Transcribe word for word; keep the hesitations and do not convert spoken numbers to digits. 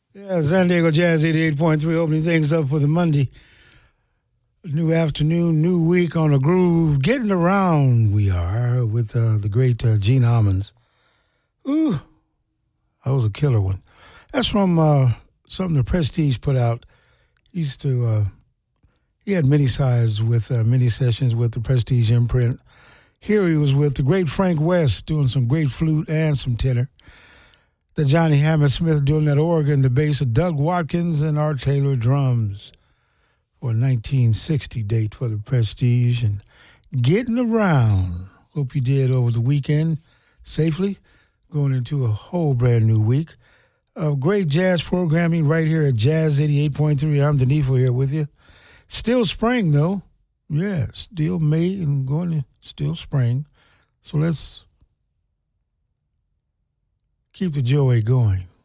Yeah, San Diego Jazz eighty-eight point three opening things up for the Monday. New afternoon, new week on the groove. Getting around we are with uh, the great uh, Gene Ammons. Ooh, that was a killer one. That's from uh, something the Prestige put out. He used to, uh, he had many sides with uh, many sessions with the Prestige imprint. Here he was with the great Frank West doing some great flute and some tenor. The Johnny Hammersmith doing that organ, the bass of Doug Watkins and Art Taylor drums for a nineteen sixty date for the Prestige. And getting around. Hope you did over the weekend safely. Going into a whole brand new week of great jazz programming right here at Jazz eighty-eight point three. I'm Denifo here with you. Still spring, though. Yeah, still May and going to still spring. So let's keep the joy going.